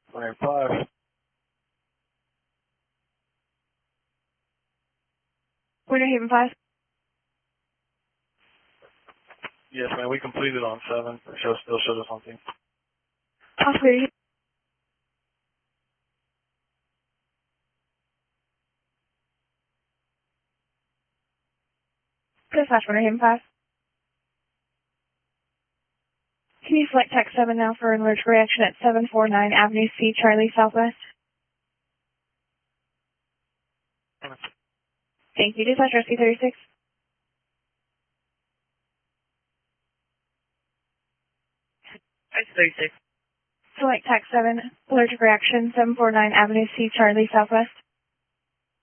Frame 5. Winter Haven 5. Yes, ma'am, we completed on 7. It still showed us on team. Oscar. Dispatch Winter Haven 5. Can you select Tech 7 now for an allergic reaction at 749 Avenue C, Charlie, Southwest? Thank you. Dispatch Rescue 36. Rescue 36. Select Tech 7, allergic reaction, 749 Avenue C, Charlie, Southwest.